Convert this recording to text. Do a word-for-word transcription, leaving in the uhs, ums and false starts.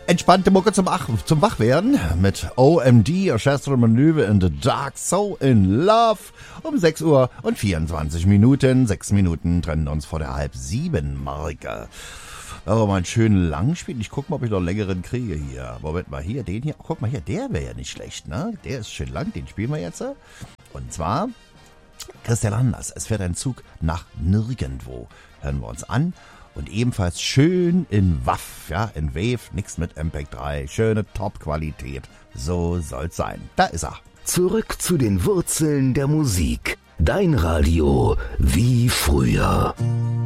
Entspannte Mucke zum, Ach zum Wachwerden mit O M D, Orchestral Maneuver in the Dark, So in Love, um sechs Uhr und vierundzwanzig Minuten. Sechs Minuten trennen uns vor der halb sieben Marke. Aber mal einen schönen Langspiel. Ich guck mal, ob ich noch einen längeren kriege hier. Moment mal, hier, den hier. Guck mal hier, der wäre ja nicht schlecht, ne? Der ist schön lang, den spielen wir jetzt. Und zwar Christian Anders. Es fährt ein Zug nach nirgendwo. Hören wir uns an. Und ebenfalls schön in W A V, ja, in Wave, nix mit M P drei. Schöne Top-Qualität. So soll's sein. Da ist er. Zurück zu den Wurzeln der Musik. Dein Radio wie früher.